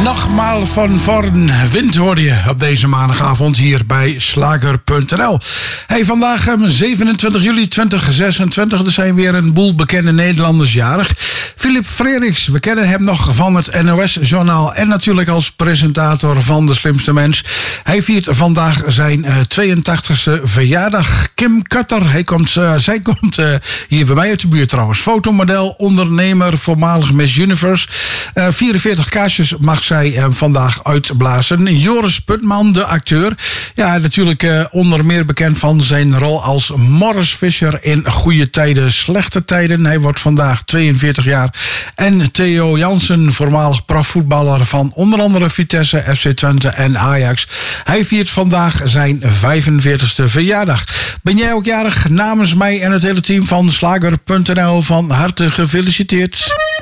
Nogmaal van Vorn Wind hoorde je op deze maandagavond hier bij Slager.nl. Hey, vandaag 27 juli 2026. Er zijn weer een boel bekende Nederlanders jarig. Philip Freriks, we kennen hem nog van het NOS-journaal en natuurlijk als presentator van De Slimste Mens. Hij viert vandaag zijn 82e verjaardag. Kim Cutter, zij komt hier bij mij uit de buurt trouwens. Fotomodel, ondernemer, voormalig Miss Universe. 44 kaarsjes mag zij vandaag uitblazen. Joris Putman, de acteur. Ja, natuurlijk onder meer bekend van zijn rol als Morris Fisher in Goede Tijden, Slechte Tijden. Hij wordt vandaag 42 jaar. En Theo Jansen, voormalig profvoetballer van onder andere Vitesse, FC Twente en Ajax. Hij viert vandaag zijn 45e verjaardag. Ben jij ook jarig? Namens mij en het hele team van Slager.nl van harte gefeliciteerd.